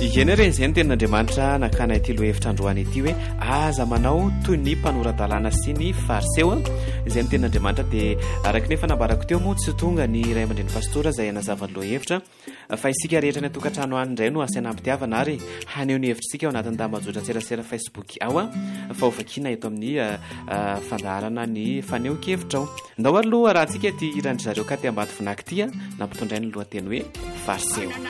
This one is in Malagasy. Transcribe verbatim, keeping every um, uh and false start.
igeny reny izay ny tenin'Andriamanitra nakana ity loha hevitra androany ity hoe aza manao toy ny mpanoradalàna sy ny fariseo izay ny tenin'Andriamanitra dia araka nefa nambarako teo moa tsy tonga ny ray aman-dreny pastora izay hanazavany loha hevitra fa isika rehetra ny atokantrano any indray no asaina ampitiavana ary haneho ny hevitra isika ao anatin'ny dambajotra tserasera Facebook ao a fa ho vakiana eto amin'ny fandaharana ny faneho-kevitra ao ndao aloha raha antsika ty irandry zareo ka ty ambady vonaky ty a nampitondray ny lohateny hoe fariseo